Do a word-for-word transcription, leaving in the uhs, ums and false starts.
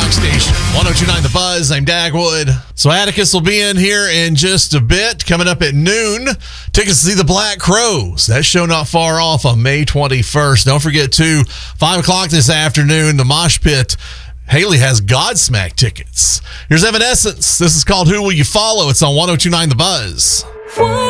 Rock Station, one oh two point nine The Buzz. I'm Dagwood. So Atticus will be in here in just a bit. Coming up at noon, tickets to see the Black Crowes. That show not far off on May twenty-first. Don't forget, too, five o'clock this afternoon, the Mosh Pit. Haley has Godsmack tickets. Here's Evanescence. This is called Who Will You Follow? It's on one oh two point nine The Buzz.